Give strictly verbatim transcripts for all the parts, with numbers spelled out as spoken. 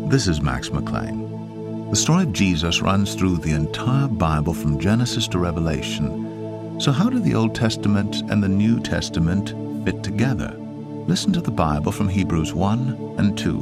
This is Max McLean. The story of Jesus runs through the entire Bible from Genesis to Revelation. So how do the Old Testament and the New Testament fit together? Listen to the Bible from Hebrews one and two.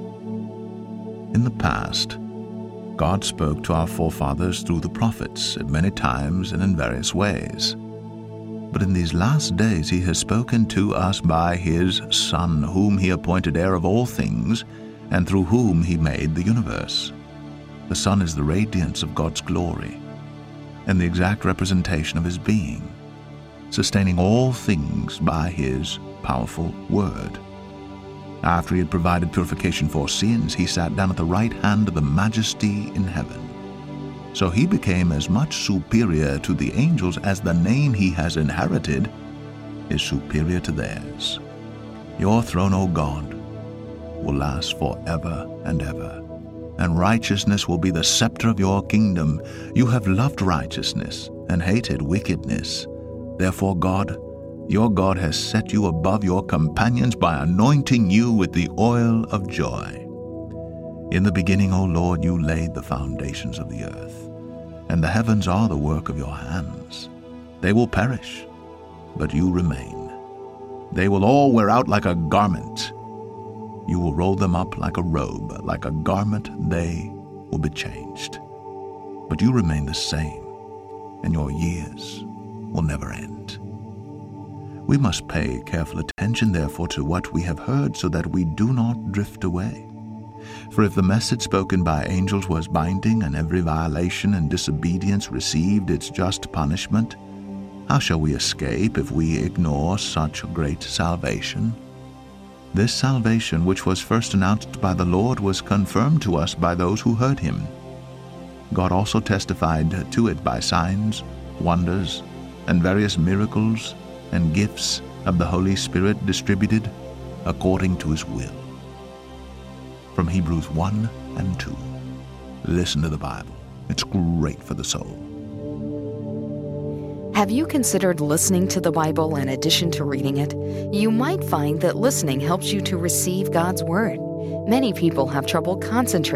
In the past, God spoke to our forefathers through the prophets at many times and in various ways. But in these last days he has spoken to us by his Son, whom he appointed heir of all things, and through whom he made the universe. The Son is the radiance of God's glory, and the exact representation of his being, sustaining all things by his powerful word. After he had provided purification for sins, he sat down at the right hand of the Majesty in heaven. So he became as much superior to the angels as the name he has inherited is superior to theirs. Your throne, O God, will last forever and ever, and righteousness will be the scepter of your kingdom. You have loved righteousness and hated wickedness. Therefore God, your God, has set you above your companions by anointing you with the oil of joy. In the beginning, O Lord, you laid the foundations of the earth, and the heavens are the work of your hands. They will perish, but you remain. They will all wear out like a garment. You will roll them up like a robe, like a garment they will be changed. But you remain the same, and your years will never end. We must pay careful attention, therefore, to what we have heard, so that we do not drift away. For if the message spoken by angels was binding, and every violation and disobedience received its just punishment, how shall we escape if we ignore such great salvation? This salvation, which was first announced by the Lord, was confirmed to us by those who heard him. God also testified to it by signs, wonders, and various miracles and gifts of the Holy Spirit distributed according to his will. From Hebrews one and two. Listen to the Bible. It's great for the soul. Have you considered listening to the Bible in addition to reading it? You might find that listening helps you to receive God's Word. Many people have trouble concentrating